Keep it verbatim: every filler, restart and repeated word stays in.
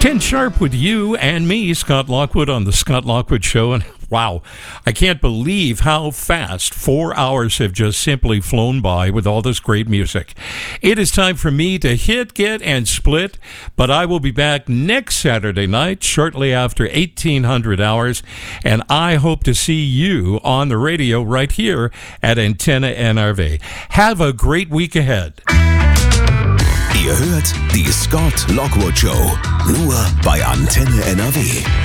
ten sharp with you and me, Scott Lockwood, on the Scott Lockwood Show. And wow, I can't believe how fast four hours have just simply flown by with all this great music. It is time for me to hit, get, and split, but I will be back next Saturday night, shortly after eighteen hundred hours, and I hope to see you on the radio right here at Antenne N R W. Have a great week ahead. Ihr hört die Scott Lockwood Show, nur bei Antenne N R W.